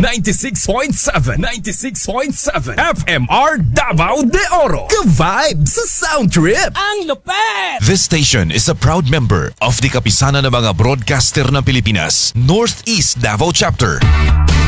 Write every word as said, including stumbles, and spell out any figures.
ninety-six point seven, ninety-six point seven F M R Davao de Oro. Ka-vibe sa Sound Trip. Ang lupet! This station is a proud member of the Kapisanan ng mga Broadcaster ng Pilipinas, Northeast Davao Chapter.